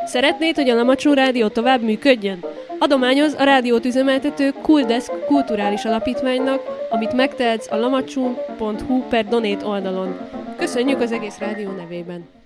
Szeretnéd, hogy a Lamacsó Rádió tovább működjön? Adományoz a rádiót üzemeltető Kuldesk kulturális alapítványnak, amit megtehetsz a lamacsó.hu/donate oldalon. Köszönjük az egész rádió nevében!